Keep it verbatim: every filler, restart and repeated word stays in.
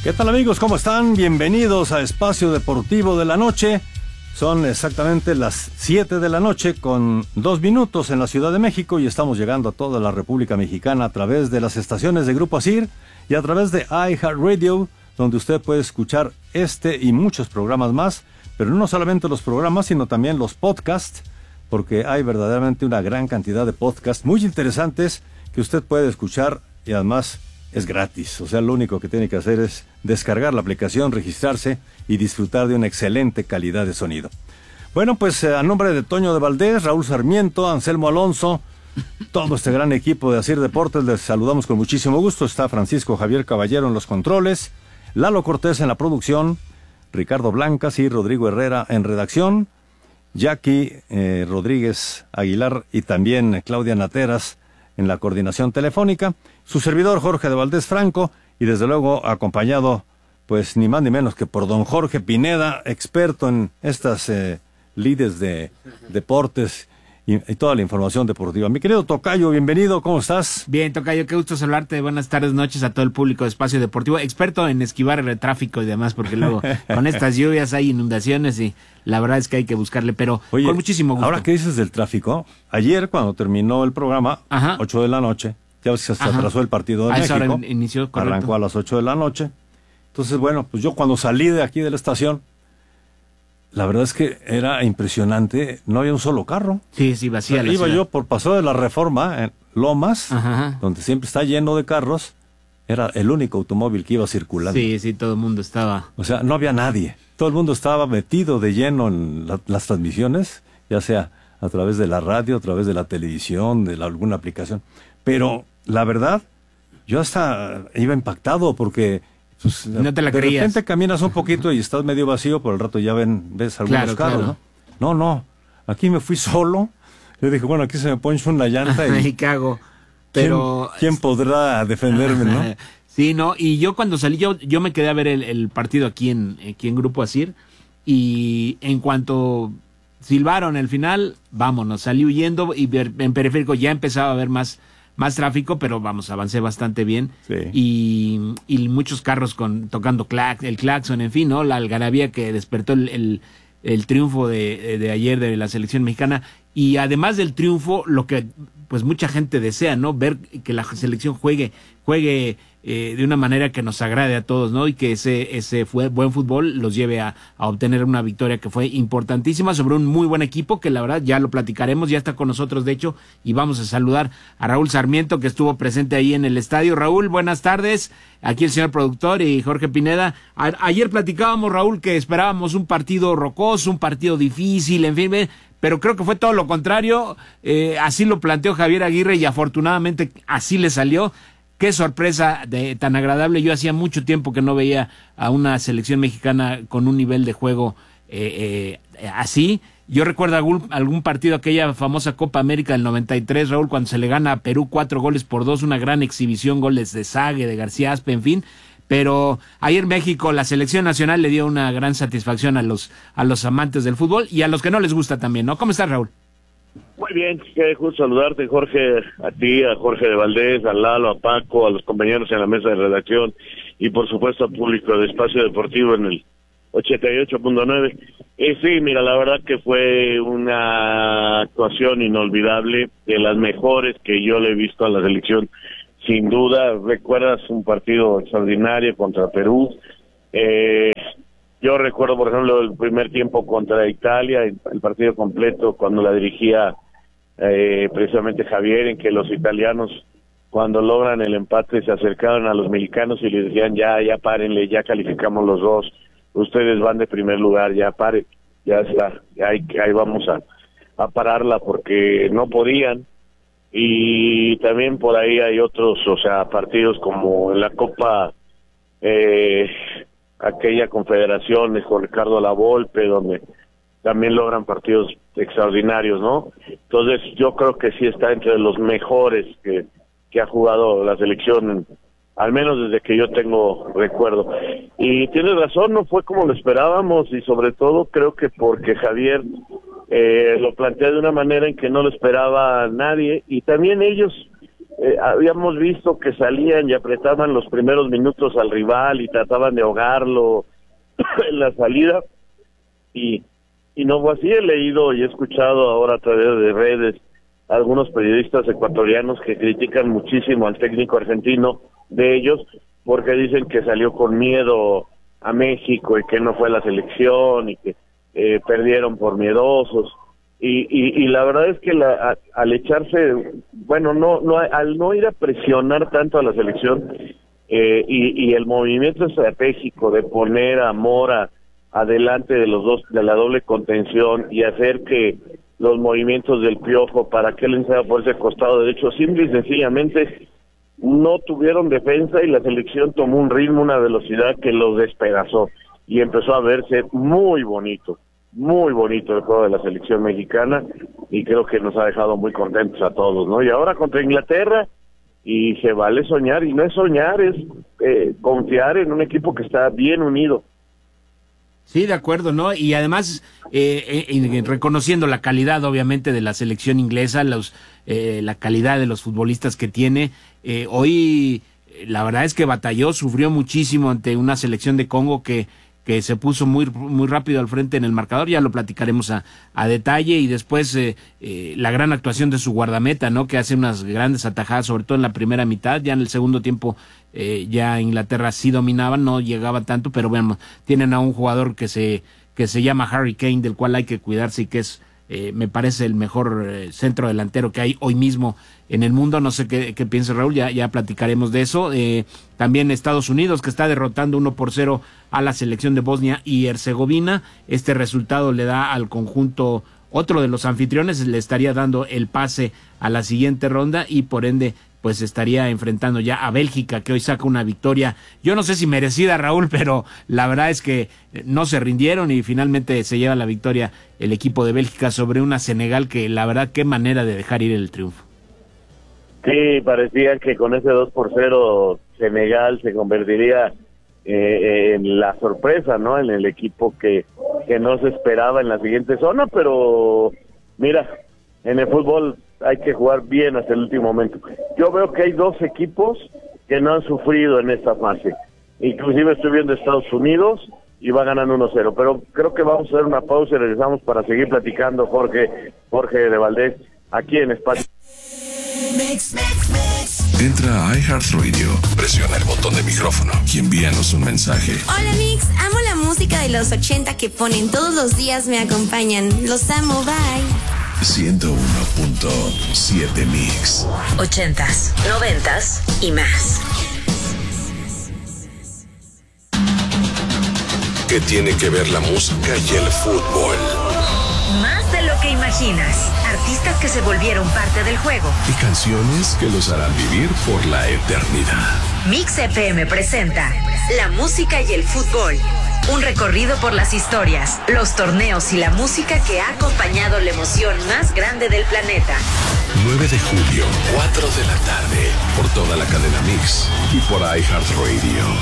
¿Qué tal, amigos? ¿Cómo están? Bienvenidos a Espacio Deportivo de la Noche. Son exactamente las siete de la noche con dos minutos en la Ciudad de México y estamos llegando a toda la República Mexicana a través de las estaciones de Grupo Asir y a través de iHeartRadio, donde usted puede escuchar este y muchos programas más, pero no solamente los programas, sino también los podcasts, porque hay verdaderamente una gran cantidad de podcasts muy interesantes que usted puede escuchar y además es gratis. O sea, lo único que tiene que hacer es descargar la aplicación, registrarse y disfrutar de una excelente calidad de sonido. Bueno, pues a nombre de Toño de Valdés, Raúl Sarmiento, Anselmo Alonso, todo este gran equipo de Asir Deportes, les saludamos con muchísimo gusto. Está Francisco Javier Caballero en los controles, Lalo Cortés en la producción, Ricardo Blancas y Rodrigo Herrera en redacción, Jackie eh, Rodríguez Aguilar y también Claudia Nateras en la coordinación telefónica, su servidor Jorge de Valdés Franco, y desde luego acompañado, pues ni más ni menos que por don Jorge Pineda, experto en estas eh, lides de deportes y, y toda la información deportiva. Mi querido Tocayo, bienvenido, ¿cómo estás? Bien, Tocayo, qué gusto saludarte, buenas tardes, noches a todo el público de Espacio Deportivo, experto en esquivar el tráfico y demás, porque luego con estas lluvias hay inundaciones y la verdad es que hay que buscarle, pero Oye, con muchísimo gusto. Ahora que dices del tráfico, ayer cuando terminó el programa, Ajá. ocho de la noche, ya ves que se atrasó el partido de a esa México, hora inició, correcto. Arrancó a las ocho de la noche, entonces bueno, pues yo cuando salí de aquí de la estación, la verdad es que era impresionante, no había un solo carro. Sí, sí, vacía. O sea, la iba ciudad. yo por Paseo de la Reforma, en Lomas, Ajá. donde siempre está lleno de carros, era el único automóvil que iba circulando. Sí, sí, todo el mundo estaba. O sea, no había nadie. Todo el mundo estaba metido de lleno en la, las transmisiones, ya sea a través de la radio, a través de la televisión, de la, alguna aplicación. Pero la verdad, yo hasta iba impactado porque pues, no te la de creías. repente caminas un poquito y estás medio vacío, por el rato ya ven, ves algunos Claro, carros, claro. ¿no? No, no, aquí me fui solo. Yo dije, bueno, aquí se me poncha una llanta y... y cago. Pero... ¿Quién, quién podrá defenderme, no? Sí, no, y yo cuando salí, yo, yo me quedé a ver el, el partido aquí en, aquí en Grupo Asir, y en cuanto silbaron el final, vámonos, salí huyendo, y ver, en periférico ya empezaba a haber más, más tráfico, pero vamos, avancé bastante bien, Sí. y, y muchos carros con tocando clac, el claxon, en fin, ¿no? La algarabía que despertó el, el, el triunfo de, de ayer de la selección mexicana, y además del triunfo, lo que pues mucha gente desea, ¿no? Ver que la selección juegue, juegue eh, de una manera que nos agrade a todos, ¿no? Y que ese ese fue buen fútbol los lleve a, a obtener una victoria que fue importantísima sobre un muy buen equipo, que la verdad ya lo platicaremos, ya está con nosotros de hecho, y vamos a saludar a Raúl Sarmiento, que estuvo presente ahí en el estadio. Raúl, buenas tardes, aquí el señor productor y Jorge Pineda. A, ayer platicábamos, Raúl, que esperábamos un partido rocoso, un partido difícil, en fin, ¿ve? Pero creo que fue todo lo contrario, eh, así lo planteó Javier Aguirre y afortunadamente así le salió. Qué sorpresa de, tan agradable, yo hacía mucho tiempo que no veía a una selección mexicana con un nivel de juego eh, eh, así. Yo recuerdo algún, algún partido, aquella famosa Copa América del noventa y tres, Raúl, cuando se le gana a Perú cuatro goles por dos, una gran exhibición, goles de Sague, de García Aspe, en fin. Pero ayer México, la selección nacional le dio una gran satisfacción a los a los amantes del fútbol y a los que no les gusta también, ¿no? ¿Cómo estás, Raúl? Muy bien, qué gusto saludarte, Jorge, a ti, a Jorge de Valdés, a Lalo, a Paco, a los compañeros en la mesa de redacción y por supuesto al público de Espacio Deportivo en el ochenta y ocho punto nueve. Y sí, mira, la verdad que fue una actuación inolvidable, de las mejores que yo le he visto a la selección. Sin duda, recuerdas un partido extraordinario contra Perú. Eh, yo recuerdo, por ejemplo, el primer tiempo contra Italia, el, el partido completo, cuando la dirigía eh, precisamente Javier, en que los italianos, cuando logran el empate, se acercaron a los mexicanos y les decían, ya, ya párenle, ya calificamos los dos, ustedes van de primer lugar, ya paren, ya está, ahí, ahí vamos a, a pararla, porque no podían. Y también por ahí hay otros, o sea, partidos como en la Copa, eh, aquella Confederaciones con Ricardo Lavolpe, donde también logran partidos extraordinarios, ¿no? Entonces yo creo que sí está entre los mejores que, que ha jugado la selección, al menos desde que yo tengo recuerdo. Y tienes razón, no fue como lo esperábamos, y sobre todo creo que porque Javier eh, lo plantea de una manera en que no lo esperaba nadie, y también ellos eh, habíamos visto que salían y apretaban los primeros minutos al rival y trataban de ahogarlo en la salida, y, y no fue así. He leído y he escuchado ahora a través de redes algunos periodistas ecuatorianos que critican muchísimo al técnico argentino de ellos, porque dicen que salió con miedo a México y que no fue a la selección y que eh, perdieron por miedosos. Y, y, y la verdad es que la, a, al echarse, bueno, no, no, al no ir a presionar tanto a la selección, eh, y, y el movimiento estratégico de poner a Mora adelante de los dos, de la doble contención, y hacer que los movimientos del Piojo para que él entrara por ese costado derecho, simple y sencillamente no tuvieron defensa, y la selección tomó un ritmo, una velocidad que los despedazó, y empezó a verse muy bonito. Muy bonito el juego de la selección mexicana, y creo que nos ha dejado muy contentos a todos, ¿no? Y ahora contra Inglaterra, y se vale soñar, y no es soñar, es eh, confiar en un equipo que está bien unido. Sí, de acuerdo, ¿no? Y además, eh, eh, reconociendo la calidad, obviamente, de la selección inglesa, los, eh, la calidad de los futbolistas que tiene, eh, hoy la verdad es que batalló, sufrió muchísimo ante una selección de Congo que que se puso muy muy rápido al frente en el marcador. Ya lo platicaremos a, a detalle, y después eh, eh, la gran actuación de su guardameta, ¿no? Que hace unas grandes atajadas, sobre todo en la primera mitad. Ya en el segundo tiempo eh, ya Inglaterra sí dominaba, no llegaba tanto, pero bueno, tienen a un jugador que se que se llama Harry Kane, del cual hay que cuidarse, y que es eh, me parece el mejor eh, centro delantero que hay hoy mismo en el mundo. No sé qué, qué piensa Raúl, ya, ya platicaremos de eso. Eh, también Estados Unidos, que está derrotando uno por cero a la selección de Bosnia y Herzegovina. Este resultado le da al conjunto, otro de los anfitriones, le estaría dando el pase a la siguiente ronda, y por ende pues estaría enfrentando ya a Bélgica, que hoy saca una victoria, yo no sé si merecida, Raúl, pero la verdad es que no se rindieron, y finalmente se lleva la victoria el equipo de Bélgica sobre una Senegal que, la verdad, qué manera de dejar ir el triunfo. Sí, parecía que con ese dos por cero Senegal se convertiría eh, en la sorpresa, ¿no? En el equipo que, que no se esperaba en la siguiente zona, pero mira, en el fútbol hay que jugar bien hasta el último momento. Yo veo que hay dos equipos que no han sufrido en esta fase. Inclusive estoy viendo Estados Unidos y va ganando uno cero, pero creo que vamos a hacer una pausa y regresamos para seguir platicando, Jorge, Jorge de Valdés, aquí en Espacio. Entra a iHeartRadio, presiona el botón de micrófono y envíanos un mensaje. Hola Mix, amo la música de los ochenta que ponen todos los días, me acompañan. Los amo, bye. ciento uno punto siete Mix. Ochentas, noventas y más. ¿Qué tiene que ver la música y el fútbol? Más de lo que imaginas. Artistas que se volvieron parte del juego. Y canciones que los harán vivir por la eternidad. Mix F M presenta La música y el fútbol. Un recorrido por las historias, los torneos y la música que ha acompañado la emoción más grande del planeta. nueve de julio, cuatro de la tarde, por toda la cadena Mix y por iHeartRadio.